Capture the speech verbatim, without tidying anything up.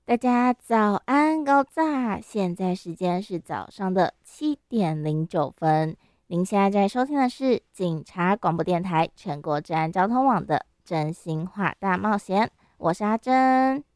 大家早安，高炸！现在时间是早上的七点零九分。您现在在收听的是警察广播电台全国治安交通网的真心话大冒险，我是阿珍。